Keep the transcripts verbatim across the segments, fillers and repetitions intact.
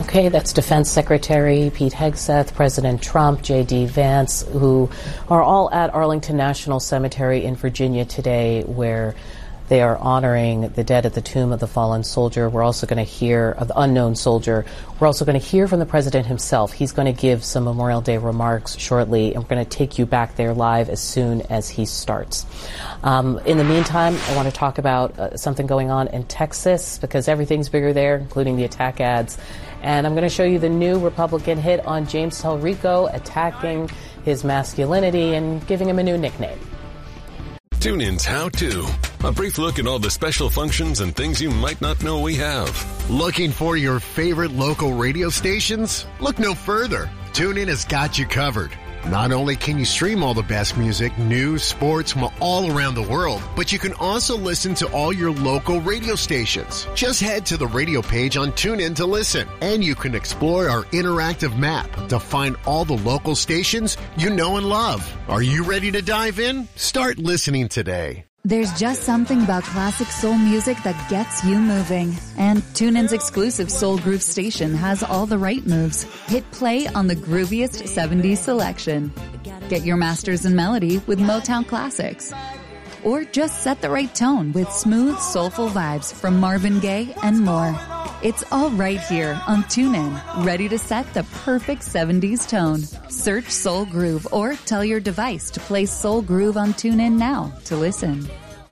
Okay, that's Defense Secretary Pete Hegseth, President Trump, J D. Vance, who are all at Arlington National Cemetery in Virginia today, where they are honoring the dead at the tomb of the fallen soldier. We're also going to hear of the unknown soldier. We're also going to hear from the president himself. He's going to give some Memorial Day remarks shortly, and we're going to take you back there live as soon as he starts. Um, in the meantime, I want to talk about uh, something going on in Texas, because everything's bigger there, including the attack ads. And I'm going to show you the new Republican hit on James Tallarico, attacking his masculinity and giving him a new nickname. TuneIn's How To. A brief look at all the special functions and things you might not know we have. Looking for your favorite local radio stations? Look no further. TuneIn has got you covered. Not only can you stream all the best music, news, sports from all around the world, but you can also listen to all your local radio stations. Just head to the radio page on TuneIn to listen, and you can explore our interactive map to find all the local stations you know and love. Are you ready to dive in? Start listening today. There's just something about classic soul music that gets you moving. And TuneIn's exclusive Soul Groove station has all the right moves. Hit play on the grooviest seventies selection. Get your masters in melody with Motown classics. Or just set the right tone with smooth, soulful vibes from Marvin Gaye and more. It's all right here on TuneIn, ready to set the perfect seventies tone. Search Soul Groove or tell your device to play Soul Groove on TuneIn now to listen.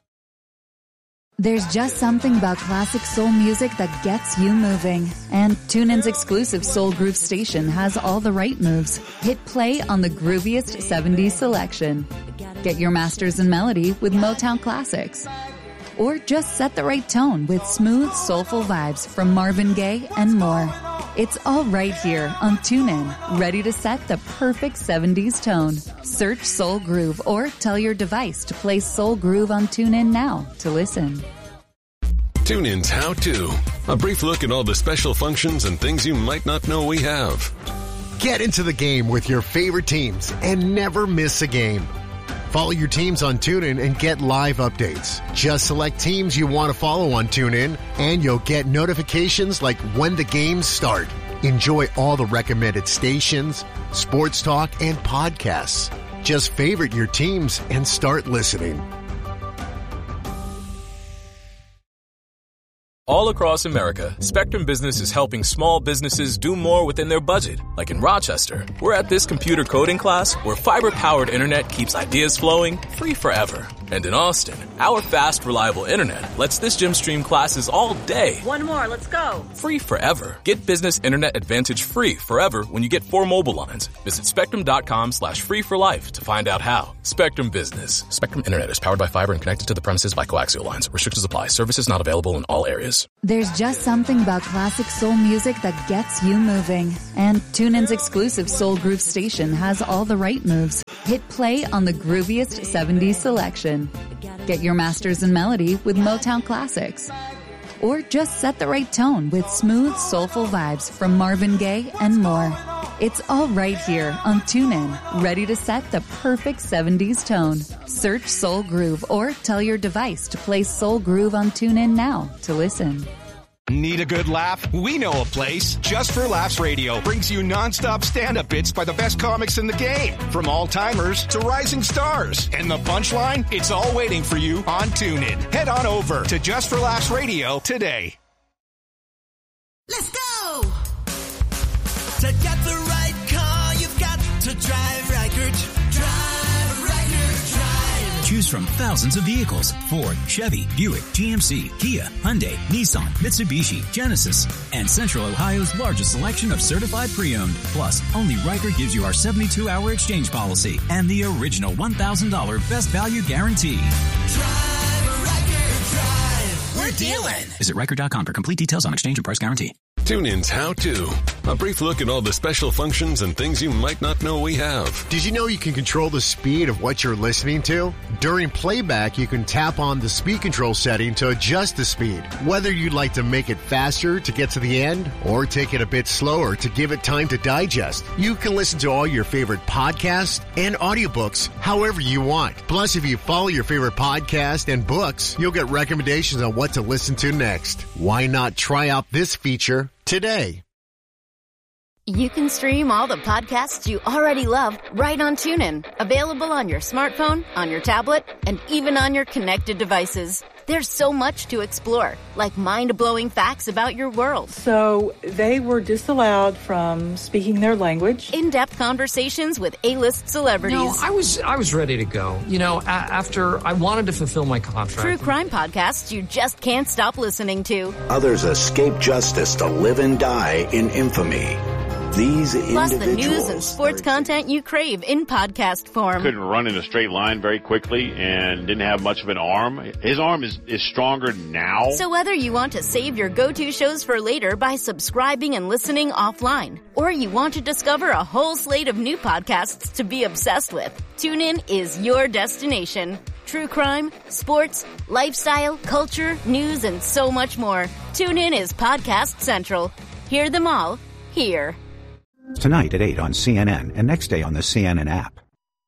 There's just something about classic soul music that gets you moving. And TuneIn's exclusive Soul Groove station has all the right moves. Hit play on the grooviest seventies selection. Get your masters in melody with Motown classics. Or just set the right tone with smooth, soulful vibes from Marvin Gaye and more. It's all right here on TuneIn, ready to set the perfect seventies tone. Search Soul Groove or tell your device to play Soul Groove on TuneIn now to listen. TuneIn's How To. A brief look at all the special functions and things you might not know we have. Get into the game with your favorite teams and never miss a game. Follow your teams on TuneIn and get live updates. Just select teams you want to follow on TuneIn, and you'll get notifications like when the games start. Enjoy all the recommended stations, sports talk, and podcasts. Just favorite your teams and start listening. All across America, Spectrum Business is helping small businesses do more within their budget. Like in Rochester, we're at this computer coding class where fiber-powered internet keeps ideas flowing free forever. And in Austin, our fast, reliable internet lets this gym stream classes all day. One more, let's go. Free forever. Get business internet advantage free forever when you get four mobile lines. Visit spectrum.com slash free for life to find out how. Spectrum Business. Spectrum Internet is powered by fiber and connected to the premises by coaxial lines. Restrictions apply. Services not available in all areas. There's just something about classic soul music that gets you moving. And TuneIn's exclusive Soul Groove station has all the right moves. Hit play on the grooviest seventies selection. Get your masters in melody with Motown classics. Or just set the right tone with smooth, soulful vibes from Marvin Gaye and more. It's all right here on TuneIn, ready to set the perfect seventies tone. Search Soul Groove or tell your device to play Soul Groove on TuneIn now to listen. Need a good laugh? We know a place. Just for Laughs Radio brings you nonstop stand-up bits by the best comics in the game. From all-timers to rising stars. And the punchline? It's all waiting for you on TuneIn. Head on over to Just for Laughs Radio today. Let's go! To get the right car, you've got to drive Reichert. Drive Reichert, drive. Choose from thousands of vehicles: Ford, Chevy, Buick, G M C, Kia, Hyundai, Nissan, Mitsubishi, Genesis, and Central Ohio's largest selection of certified pre-owned. Plus, only Reichert gives you our seventy-two hour exchange policy and the original one thousand dollars best value guarantee. Drive Reichert, drive. We're dealing. Visit Reichert dot com for complete details on exchange and price guarantee. TuneIn's How To. A brief look at all the special functions and things you might not know we have. Did you know you can control the speed of what you're listening to? During playback, you can tap on the speed control setting to adjust the speed. Whether you'd like to make it faster to get to the end or take it a bit slower to give it time to digest, you can listen to all your favorite podcasts and audiobooks however you want. Plus, if you follow your favorite podcast and books, you'll get recommendations on what to listen to next. Why not try out this feature today? You can stream all the podcasts you already love right on TuneIn. Available on your smartphone, on your tablet, and even on your connected devices. There's so much to explore, like mind-blowing facts about your world. So they were disallowed from speaking their language. In-depth conversations with A-list celebrities. No, I was I was ready to go. You know, a- after I wanted to fulfill my contract. True crime podcasts you just can't stop listening to. Others escape justice to live and die in infamy. These Plus individuals... the news and sports content you crave in podcast form. Couldn't run in a straight line very quickly and didn't have much of an arm. His arm is, is stronger now. So whether you want to save your go-to shows for later by subscribing and listening offline, or you want to discover a whole slate of new podcasts to be obsessed with, TuneIn is your destination. True crime, sports, lifestyle, culture, news, and so much more. TuneIn is Podcast Central. Hear them all here. Tonight at eight on C N N and next day on the C N N app.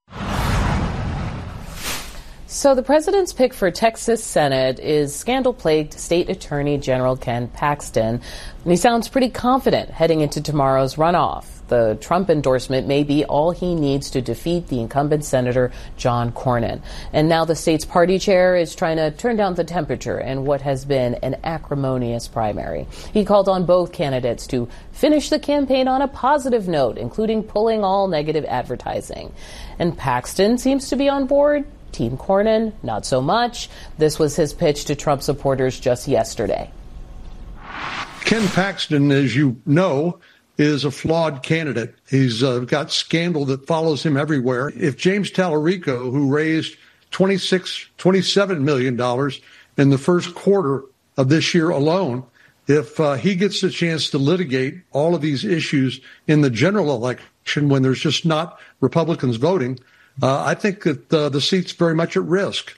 So the president's pick for Texas Senate is scandal-plagued State Attorney General Ken Paxton. And he sounds pretty confident heading into tomorrow's runoff. The Trump endorsement may be all he needs to defeat the incumbent Senator John Cornyn. And now the state's party chair is trying to turn down the temperature in what has been an acrimonious primary. He called on both candidates to finish the campaign on a positive note, including pulling all negative advertising. And Paxton seems to be on board. Team Cornyn, not so much. This was his pitch to Trump supporters just yesterday. Ken Paxton, as you know, is a flawed candidate. He's uh, got scandal that follows him everywhere. If James Tallarico, who raised twenty-six, twenty-seven million dollars in the first quarter of this year alone, if uh, he gets the chance to litigate all of these issues in the general election when there's just not Republicans voting, uh, I think that uh, the seat's very much at risk.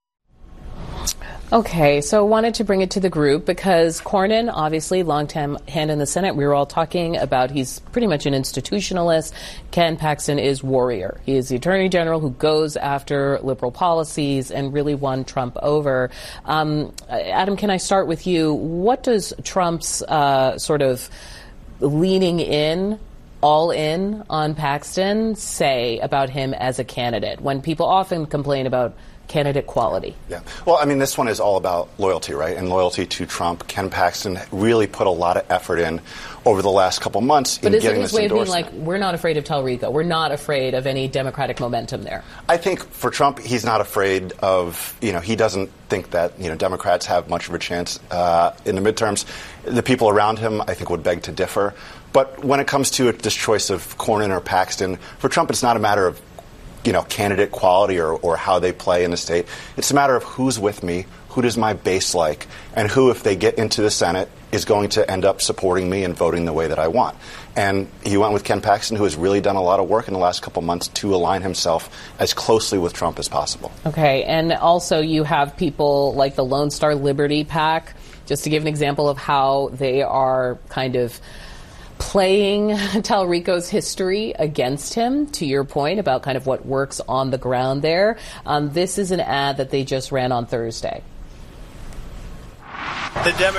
Okay, so wanted to bring it to the group because Cornyn, obviously, long-time hand in the Senate. We were all talking about he's pretty much an institutionalist. Ken Paxton is warrior. He is the Attorney General who goes after liberal policies and really won Trump over. Um, Adam, can I start with you? What does Trump's uh, sort of leaning in, all in on Paxton say about him as a candidate when people often complain about candidate quality? Yeah. Well, I mean, this one is all about loyalty, right? And loyalty to Trump. Ken Paxton really put a lot of effort in over the last couple months but in getting this this endorsement. But is it his way of being like, we're not afraid of Tallarico. We're not afraid of any Democratic momentum there? I think for Trump, he's not afraid of, you know, he doesn't think that, you know, Democrats have much of a chance uh, in the midterms. The people around him, I think, would beg to differ. But when it comes to this choice of Cornyn or Paxton, for Trump, it's not a matter of, you know, candidate quality or, or how they play in the state. It's a matter of who's with me, who does my base like, and who, if they get into the Senate, is going to end up supporting me and voting the way that I want. And he went with Ken Paxton, who has really done a lot of work in the last couple months to align himself as closely with Trump as possible. Okay, and also you have people like the Lone Star Liberty PAC, just to give an example of how they are kind of playing Tallarico's history against him, to your point about kind of what works on the ground there. Um, this is an ad that they just ran on Thursday. The Democrats